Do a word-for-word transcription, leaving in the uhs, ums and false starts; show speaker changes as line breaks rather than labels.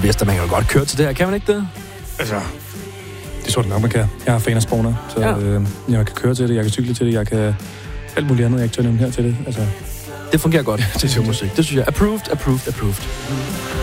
Vester, man kan jo godt køre til det her, kan man ikke det?
Altså, det tror jeg nok, man kan. Jeg er fan af spawner, så ja. øh, jeg kan køre til det, jeg kan cykle til det, jeg kan alt muligt andet, jeg ikke tør nævne her til det. Altså,
det fungerer godt til musik. Det synes jeg. Approved, approved, approved.